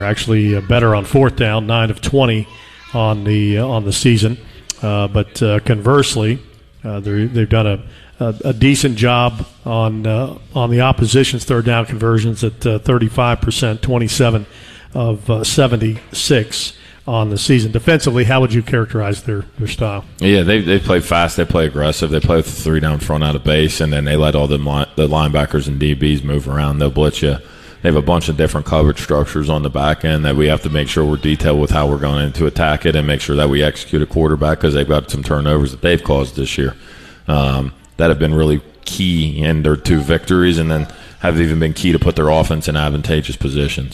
Actually better on fourth down, 9 of 20 on the season. But conversely, they've done a decent job on the opposition's third down conversions at 35%, 27 of 76 on the season. Defensively, how would you characterize their style? Yeah, they play fast, they play aggressive, they play with the three down front out of base, and then they let all the linebackers and DBs move around. They'll blitz you. They have a bunch of different coverage structures on the back end that we have to make sure we're detailed with how we're going to attack it and make sure that we execute a quarterback, because they've got some turnovers that they've caused this year that have been really key in their two victories, and then have even been key to put their offense in advantageous positions.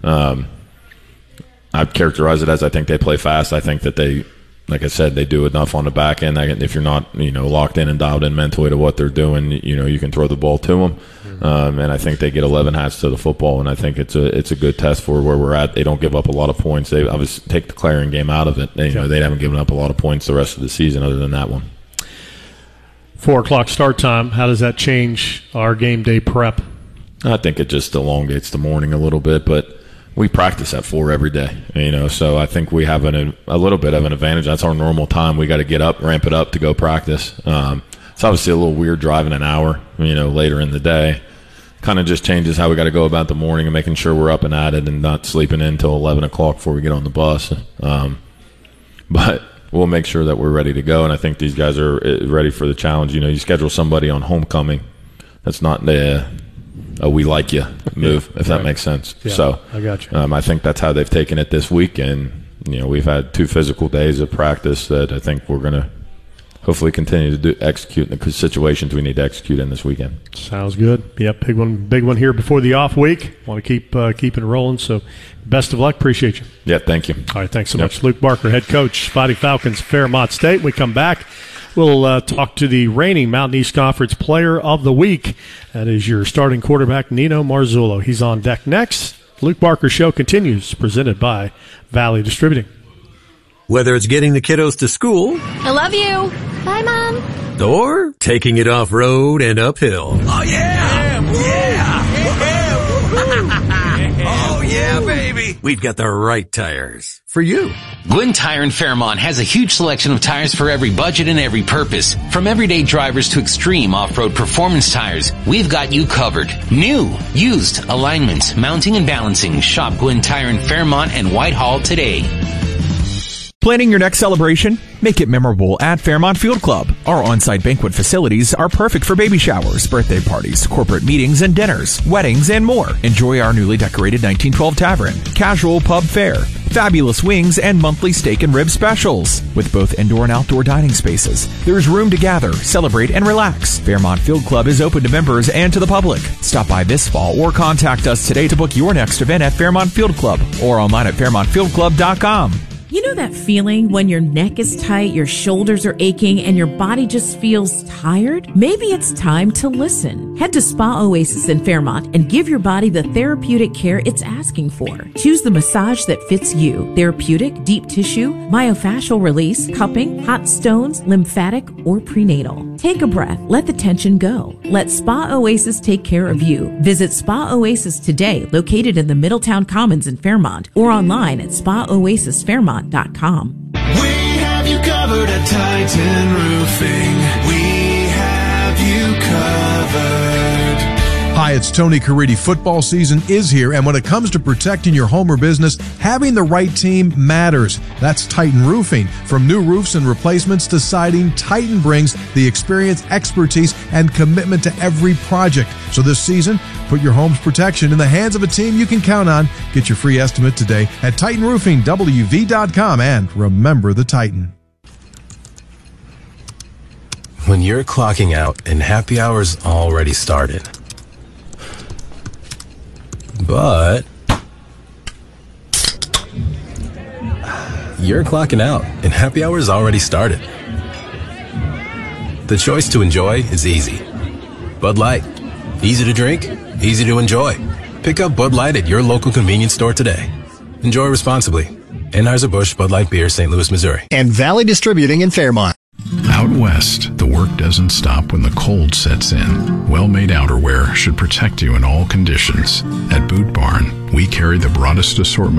I'd characterize it as I think they play fast. I think that they, like I said, they do enough on the back end. If you're not, locked in and dialed in mentally to what they're doing, you can throw the ball to them. And I think they get 11 hats to the football, and I think it's a good test for where we're at. They don't give up a lot of points. They obviously take the Clarion game out of it. They haven't given up a lot of points the rest of the season other than that one. 4 o'clock start time. How does that change our game day prep? I think it just elongates the morning a little bit, but we practice at 4 every day, so I think we have a little bit of an advantage. That's our normal time. We got to get up, ramp it up to go practice. It's obviously a little weird driving an hour, later in the day. Kind of just changes how we got to go about the morning and making sure we're up and at it and not sleeping in until 11 o'clock before we get on the bus. But we'll make sure that we're ready to go, and I think these guys are ready for the challenge. You schedule somebody on homecoming. That's not the we like you move, if that makes sense. Yeah, so I got you. I think that's how they've taken it this week, and we've had 2 physical days of practice that I think we're going to hopefully continue to execute in the situations we need to execute in this weekend. Sounds good. Yep, big one here before the off week. Want to keep it rolling, so best of luck. Appreciate you. Yeah, thank you. All right, thanks so much. Luke Barker, head coach, Fighting Falcons, Fairmont State. When we come back, we'll talk to the reigning Mountain East Conference Player of the Week. That is your starting quarterback, Nino Marzullo. He's on deck next. Luke Barker Show continues, presented by Valley Distributing. Whether it's getting the kiddos to school, I love you. Bye, Mom. Or taking it off-road and uphill. Oh, yeah! Oh, yeah, baby! We've got the right tires for you. Gwinn Tire in Fairmont has a huge selection of tires for every budget and every purpose. From everyday drivers to extreme off-road performance tires, we've got you covered. New, used, alignments, mounting and balancing. Shop Gwinn Tire in Fairmont and Whitehall today. Planning your next celebration? Make it memorable at Fairmont Field Club. Our on-site banquet facilities are perfect for baby showers, birthday parties, corporate meetings and dinners, weddings, and more. Enjoy our newly decorated 1912 Tavern, casual pub fare, fabulous wings, and monthly steak and rib specials. With both indoor and outdoor dining spaces, there is room to gather, celebrate, and relax. Fairmont Field Club is open to members and to the public. Stop by this fall or contact us today to book your next event at Fairmont Field Club or online at FairmontFieldClub.com. You know that feeling when your neck is tight, your shoulders are aching, and your body just feels tired? Maybe it's time to listen. Head to Spa Oasis in Fairmont and give your body the therapeutic care it's asking for. Choose the massage that fits you. Therapeutic, deep tissue, myofascial release, cupping, hot stones, lymphatic, or prenatal. Take a breath. Let the tension go. Let Spa Oasis take care of you. Visit Spa Oasis today, located in the Middletown Commons in Fairmont, or online at spaoasisfairmont.com. We have you covered at Titan Roofing. We have you covered. Hi, it's Tony Caridi. Football season is here, and when it comes to protecting your home or business, having the right team matters. That's Titan Roofing. From new roofs and replacements to siding, Titan brings the experience, expertise, and commitment to every project. So this season, put your home's protection in the hands of a team you can count on. Get your free estimate today at TitanRoofingWV.com, and remember the Titan. When you're clocking out and happy hour's already started, but you're clocking out and happy hour's already started. The choice to enjoy is easy. Bud Light. Easy to drink, easy to enjoy. Pick up Bud Light at your local convenience store today. Enjoy responsibly. Anheuser-Busch Bud Light Beer, St. Louis, Missouri. And Valley Distributing in Fairmont. Out west, the work doesn't stop when the cold sets in. Well-made outerwear should protect you in all conditions. At Boot Barn, we carry the broadest assortment